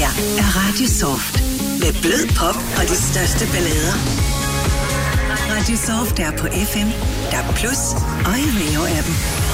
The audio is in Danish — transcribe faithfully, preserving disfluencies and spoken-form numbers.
her er Radio Soft. Med blød pop og de største ballader. Radio Soft er på F M, D A B plus og i Rio-appen.